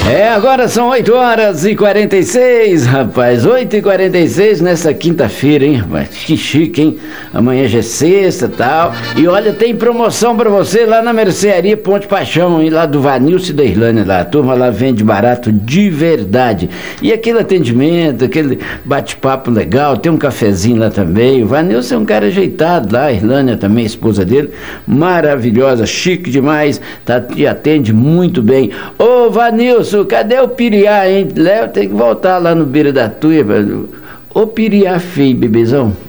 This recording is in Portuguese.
Agora são 8h46, rapaz, 8h46 nessa quinta-feira, hein, rapaz, que chique, hein, amanhã já é sexta e tal, e olha, tem promoção pra você lá na Mercearia Ponte Paixão, hein, lá do Vanilson e da Irlânia, lá, a turma lá vende barato de verdade, e aquele atendimento, aquele bate-papo legal, tem um cafezinho lá também, o Vanilson é um cara ajeitado lá, a Irlânia também, a esposa dele, maravilhosa, chique demais, tá, te atende muito bem. Ô Vanilson, cadê o piriá, hein? Léo tem que voltar lá no Beira da Tuia. Ô piriá feio, bebezão.